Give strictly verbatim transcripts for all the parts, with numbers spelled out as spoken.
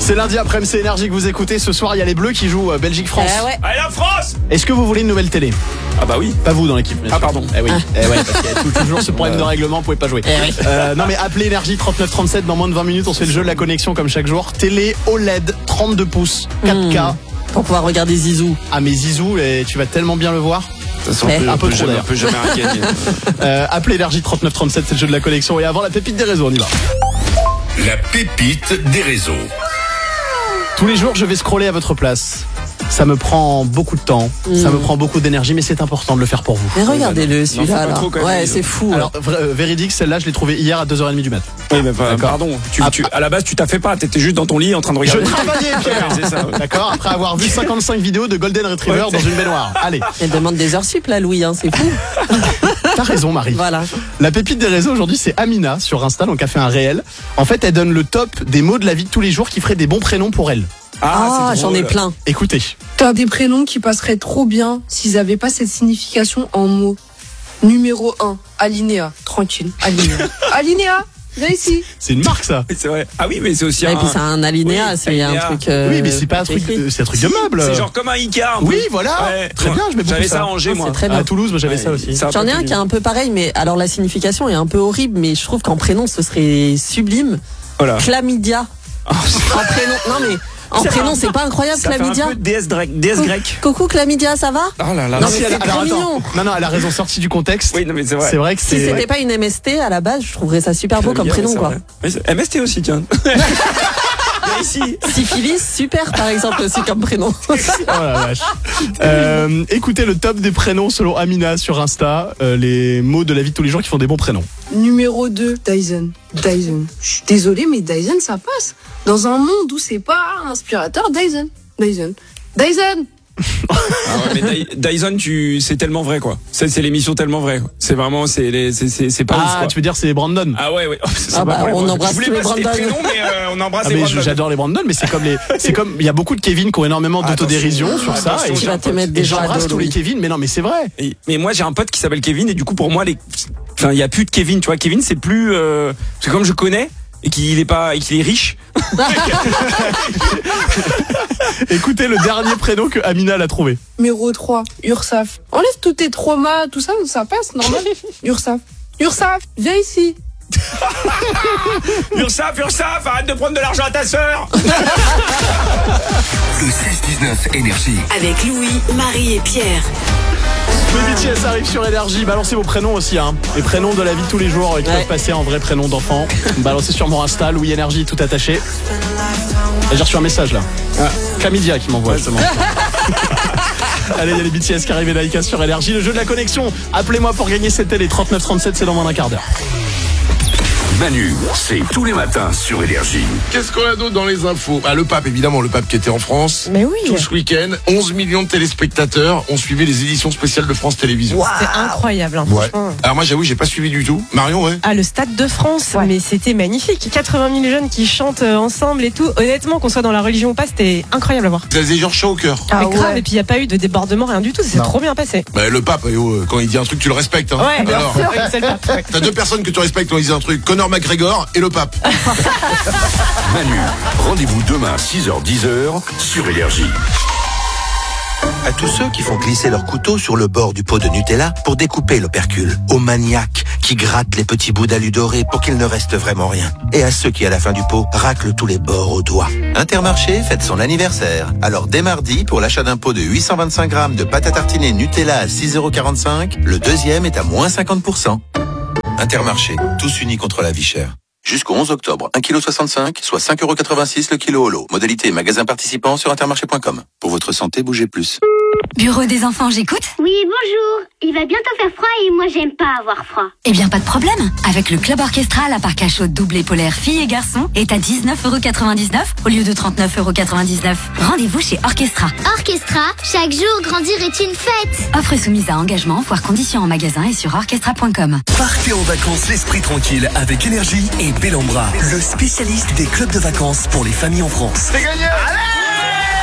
C'est lundi après-midi, c'est Énergie que vous écoutez. Ce soir, il y a les Bleus qui jouent Belgique-France. Eh ouais. Allez la France. Est-ce que vous voulez une nouvelle télé? Ah bah oui. Pas vous dans l'équipe. Ah pardon. Eh oui. Eh ouais, parce qu'il y a toujours ce problème de règlement, vous pouvez pas jouer. Eh oui. Euh, non mais appelez Énergie trente-neuf trente-sept dans moins de vingt minutes. On se fait le jeu de la connexion comme chaque jour. Télé O L E D trente-deux pouces quatre K. Mmh. Pour pouvoir regarder Zizou. Ah mais Zizou, et tu vas tellement bien le voir. De toute façon, Mais- on peut, un on peu peut trop, jamais, d'ailleurs. on peut jamais rien gagner. Euh, appelez Énergie trente-neuf trente-sept, c'est le jeu de la connexion. Et avant la pépite des réseaux, on y va. La pépite des réseaux. Tous les jours, je vais scroller à votre place. Ça me prend beaucoup de temps, ça me prend beaucoup d'énergie, mais c'est important de le faire pour vous. Mais regardez-le Non, celui-là. faut pas là. trop, quand même, Ouais, ils c'est ont- fou. Alors, vrai- euh, véridique, celle-là, je l'ai trouvée hier à deux heures trente du mat. Oui, mais pas- D'accord. pardon. Tu, Ah, tu, à la base, tu t'as fait pas. T'étais juste dans ton lit en train de Je regarder. travaillais, Pierre. C'est ça, ouais. D'accord. Après avoir vu cinquante-cinq vidéos de Golden Retriever Ouais, dans c'est- une baignoire. Allez, Elle demande des heures sup là, Louis, hein, c'est fou. t'as raison, Marie. Voilà. La pépite des réseaux aujourd'hui, c'est Amina sur Insta, donc elle fait un réel. En fait, elle donne le top des mots de la vie de tous les jours qui feraient des bons prénoms pour elle. Ah, c'est j'en ai drôle. plein. Écoutez. T'as des prénoms qui passeraient trop bien s'ils avaient pas cette signification en mots. Numéro un, alinéa. Tranquille, alinéa. Alinéa, viens ici. C'est une marque, ça. Oui, c'est vrai. Ah oui, mais c'est aussi Et un. puis c'est un alinéa, Oui, c'est un alinéa. truc. euh, oui, mais c'est pas un truc, écrit. de- c'est un truc de meuble. C'est genre comme un Ica. un peu. Oui, voilà. Ouais. Très bien, je mets beaucoup J'avais ça. ça à Angers, Ah, moi. c'est très bien. À Toulouse, moi j'avais Ouais, ça aussi. ça- J'en ai un qui est un peu pareil, mais alors la signification est un peu horrible, mais je trouve qu'en prénom ce serait sublime. Voilà. Chlamydia. Oh, En prénom, non mais en Ça prénom fait un- c'est pas incroyable, Ça fait un Chlamydia. peu déesse grecque. Déesse grecque. Coucou Chlamydia, ça va? Oh là là. Non, si mais elle- c'est alors, très attends. mignon. Non, non, elle a raison, sortie du contexte. Oui, non, mais c'est vrai. C'est vrai que Si c'est. c'était pas une M S T à la base, je trouverais ça super beau comme Bien, prénom c'est quoi. vrai. Oui, c'est- M S T aussi, tiens. Viens ici. Syphilis, super par exemple aussi comme prénom. Oh la vache. Euh, écoutez le top des prénoms selon Amina sur Insta, euh, les mots de la vie de tous les jours qui font des bons prénoms. Numéro deux, Dyson. Dyson. Je suis désolée, mais Dyson, ça passe. Dans un monde où c'est pas un aspirateur, Dyson. Dyson. Dyson. Ah ouais, mais Dy- Dyson, tu, c'est tellement vrai, quoi. C'est, c'est l'émission tellement vrai. quoi. C'est vraiment, c'est, les- c'est, c'est, c'est pas ouf, Ah, quoi. tu veux dire c'est Brandon. Ah ouais, ouais. Oh, c'est Ah pas bah, pour les on Brandon. embrasse Je voulais tous les pas citer Brandon. prénoms, mais euh, on embrasse Ah les mais Brandon. j'adore les Brandon, mais c'est comme les, c'est comme il y a beaucoup de Kevin qui ont énormément d'autodérision Attention, sur ça. attention, Et, Tu vas te mettre et déjà à j'embrasse dos, tous les Louis. Kevin, mais non mais c'est vrai. Et- mais moi, j'ai un pote qui s'appelle Kevin, et du coup, pour moi, les, enfin, il y a plus de Kevin, tu vois. Kevin, c'est plus, euh, parce que comme je connais, et qu'il est pas, et qu'il est riche. Écoutez le dernier prénom que Amina l'a trouvé. Numéro trois, Ursaf. Enlève tous tes traumas, tout ça, ça passe, normal. Ursaf. Ursaf, viens ici. Ursaf, Ursaf, arrête de prendre de l'argent à ta sœur. Le six dix-neuf Énergie. Avec Louis, Marie et Pierre. Le B T S arrive sur Énergie. Balancez vos prénoms aussi, hein. Les prénoms de la vie de tous les jours euh, qui Ouais. peuvent passer en vrai prénom d'enfant. Balancez sur mon Insta, Louis Énergie, tout attaché. Et j'ai reçu un message là. Ah, Chlamydia qui m'envoie justement. Allez, il y a les B T S qui arrivent et Laïka sur Énergie. Le jeu de la connexion. Appelez-moi pour gagner cette télé. trente-neuf trente-sept, c'est dans moins d'un quart d'heure. Manu, c'est tous les matins sur Énergie. Qu'est-ce qu'on a d'autre dans les infos? Ah, le pape, évidemment, le pape qui était en France. Mais oui. Tout ce week-end, onze millions de téléspectateurs ont suivi les éditions spéciales de France Télévisions. C'était incroyable, hein, Ouais. franchement. Alors moi, j'avoue, j'ai pas suivi du tout. Marion, ouais. Ah, le Stade de France, mais c'était magnifique. quatre-vingt mille jeunes qui chantent euh, ensemble et tout. Honnêtement, qu'on soit dans la religion ou pas, c'était incroyable à voir. Vous avez des gens chauds au cœur. Ah, grave, et puis il n'y a pas eu de débordement, rien du tout. C'est trop bien passé. Bah, le pape, eh oh, quand il dit un truc, tu le respectes. Hein. Ouais, bien Alors, sûr. Oui, c'est le pape, ouais. t'as deux personnes que tu respectes quand ils disent un truc. Conor McGregor et le pape. Manu, rendez-vous demain six heures dix sur Énergie. À tous ceux qui font glisser leur couteau sur le bord du pot de Nutella pour découper l'opercule. Aux maniaques qui grattent les petits bouts d'alu doré pour qu'il ne reste vraiment rien. Et à ceux qui, à la fin du pot, raclent tous les bords au doigt. Intermarché fête son anniversaire. Alors dès mardi, pour l'achat d'un pot de huit cent vingt-cinq grammes de pâte à tartiner Nutella à six euros quarante-cinq, le deuxième est à moins cinquante pour cent. Intermarché, tous unis contre la vie chère. Jusqu'au onze octobre, un virgule soixante-cinq kilos, soit cinq euros quatre-vingt-six le kilo au lot. Modalité et magasin participant sur intermarché point com. Pour votre santé, bougez plus. Bureau des enfants, j'écoute. Oui, bonjour. Il va bientôt faire froid et moi j'aime pas avoir froid. Eh bien, pas de problème. Avec le club orchestra, la parc à chaude doublé polaire filles et garçons est à dix-neuf euros quatre-vingt-dix-neuf au lieu de trente-neuf euros quatre-vingt-dix-neuf. Rendez-vous chez Orchestra. Orchestra, chaque jour grandir est une fête. Offre soumise à engagement, voire conditions en magasin et sur orchestra point com. Partez en vacances l'esprit tranquille avec Énergie et Bellambra, le spécialiste des clubs de vacances pour les familles en France. C'est gagné.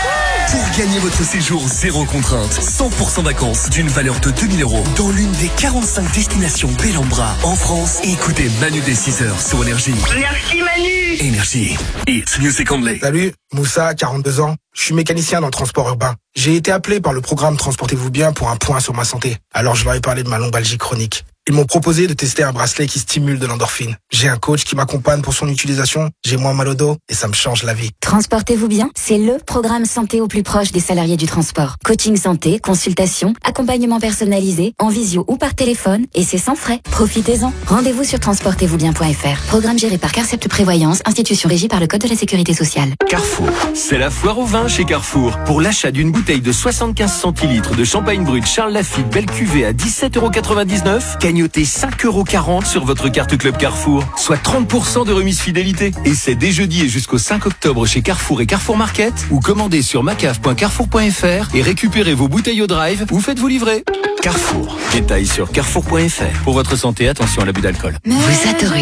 Pour gagner votre séjour zéro contrainte, cent pour cent vacances d'une valeur de deux mille euros dans l'une des quarante-cinq destinations Bellambra en France, écoutez Manu dès six heures sur Énergie. Merci Manu. Énergie. It's music only. Salut, Moussa, quarante-deux ans. Je suis mécanicien dans le transport urbain. J'ai été appelé par le programme Transportez-vous bien pour un point sur ma santé. Alors je leur ai parlé de ma lombalgie chronique. Ils m'ont proposé de tester un bracelet qui stimule de l'endorphine. J'ai un coach qui m'accompagne pour son utilisation, j'ai moins mal au dos et ça me change la vie. Transportez-vous bien, c'est le programme santé au plus proche des salariés du transport. Coaching santé, consultation, accompagnement personnalisé, en visio ou par téléphone, et c'est sans frais. Profitez-en. Rendez-vous sur transportez vous bien point f r. Programme géré par Carcept Prévoyance, institution régie par le Code de la Sécurité sociale. Carrefour, c'est la foire au vin chez Carrefour. Pour l'achat d'une bouteille de soixante-quinze centilitres de champagne brut Charles Lafite belle cuvée à dix-sept euros quatre-vingt-dix-neuf, gagnotez cinq euros quarante sur votre carte Club Carrefour, soit trente pour cent de remise fidélité. Et c'est dès jeudi et jusqu'au cinq octobre chez Carrefour et Carrefour Market, ou commandez sur macaf point carrefour point f r et récupérez vos bouteilles au drive ou faites-vous livrer. Carrefour, détail sur carrefour point f r. Pour votre santé, attention à l'abus d'alcool. Vous adorez